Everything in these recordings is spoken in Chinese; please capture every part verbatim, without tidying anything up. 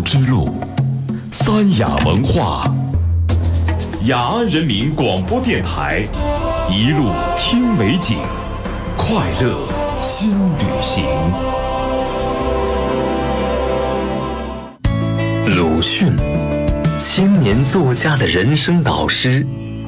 之路，三雅文化，雅安人民广播电台，一路听美景，快乐新旅行。 鲁迅，青年作家的人生导师。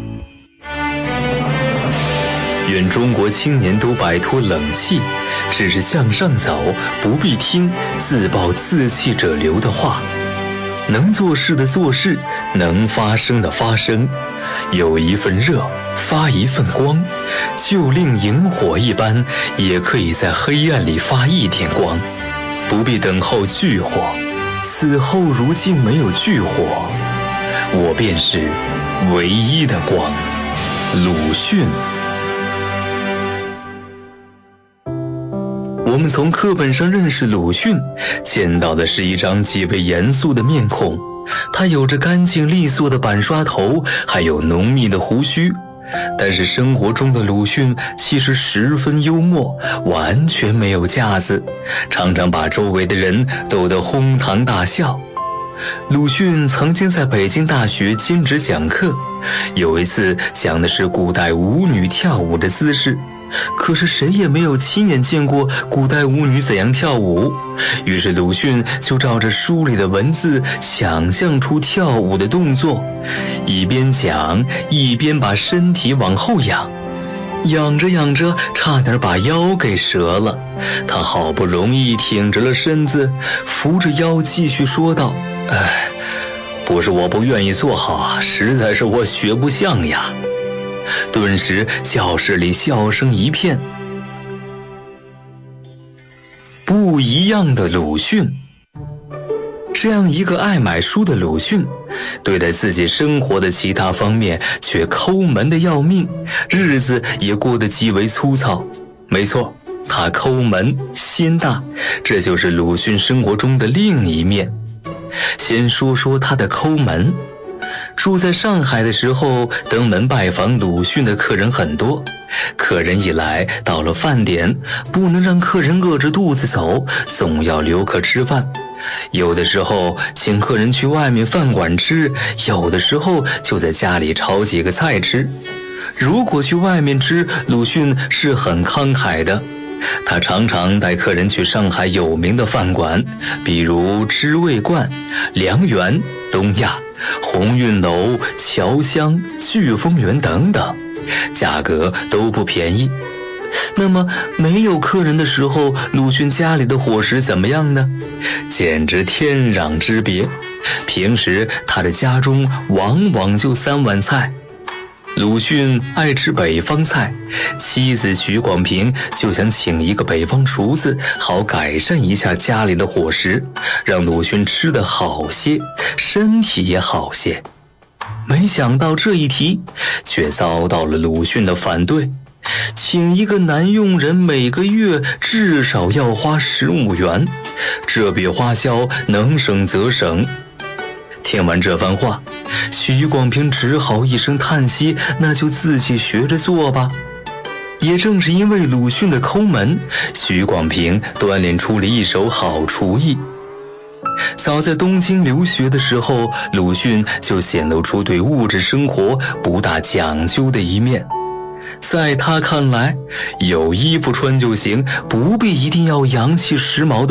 愿中国青年都摆脱冷气，只是向上走，不必听自暴自弃者流的话。能做事的做事，能发声的发声，有一份热，发一份光，就令萤火一般，也可以在黑暗里发一点光，不必等候炬火。此后如竟没有炬火，我便是唯一的光。鲁迅。我们从课本上认识鲁迅，见到的是一张极为严肃的面孔，他有着干净利索的板刷头，还有浓密的胡须。但是生活中的鲁迅其实十分幽默，完全没有架子，常常把周围的人逗得哄堂大笑。鲁迅曾经在北京大学兼职讲课，有一次讲的是古代舞女跳舞的姿势，可是谁也没有亲眼见过古代舞女怎样跳舞，于是鲁迅就照着书里的文字想象出跳舞的动作，一边讲一边把身体往后仰，仰着仰着差点把腰给折了。他好不容易挺直了身子，扶着腰继续说道：哎，不是我不愿意做好，实在是我学不像呀。顿时教室里笑声一片。不一样的鲁迅。这样一个爱买书的鲁迅，对待自己生活的其他方面却抠门的要命，日子也过得极为粗糙。没错，他抠门心大，这就是鲁迅生活中的另一面。先说说他的抠门。住在上海的时候，登门拜访鲁迅的客人很多。客人一来，到了饭点，不能让客人饿着肚子走，总要留客吃饭。有的时候请客人去外面饭馆吃，有的时候就在家里炒几个菜吃。如果去外面吃，鲁迅是很慷慨的。他常常带客人去上海有名的饭馆，比如知味观、良缘、东亚、鸿运楼、侨香、聚丰园等等，价格都不便宜。那么没有客人的时候，鲁迅家里的伙食怎么样呢？简直天壤之别。平时他的家中往往就三碗菜。鲁迅爱吃北方菜，妻子许广平就想请一个北方厨子，好改善一下家里的伙食，让鲁迅吃得好些，身体也好些。没想到这一提却遭到了鲁迅的反对，请一个男佣人每个月至少要花十五元，这笔花销能省则省。听完这番话，许广平只好一声叹息，那就自己学着做吧。也正是因为鲁迅的抠门，许广平锻炼出了一手好厨艺。早在东京留学的时候，鲁迅就显露出对物质生活不大讲究的一面。在他看来，有衣服穿就行，不必一定要洋气时髦的